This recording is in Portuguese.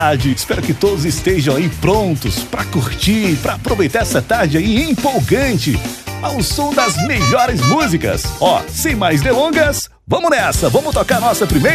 Espero que todos estejam aí prontos para curtir, para aproveitar essa tarde aí empolgante, ao som das melhores músicas. Ó, sem mais delongas, vamos nessa, vamos tocar nossa primeira